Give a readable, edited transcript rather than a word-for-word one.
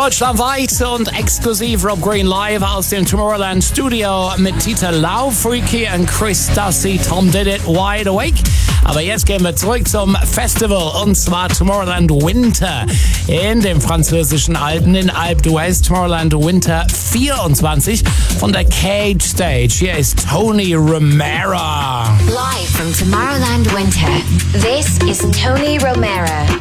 Deutschlandweit und exklusiv Rob Green live aus dem Tomorrowland Studio mit Tita Lau, Freaky und Chris Dusty, Tom Did It, Wide Awake. Aber jetzt gehen wir zurück zum Festival und zwar Tomorrowland Winter in dem französischen Alpen in Alpe d'Huez. Tomorrowland Winter 24 von der Cage Stage. Hier ist Tony Romera. Live from Tomorrowland Winter, this is Tony Romera.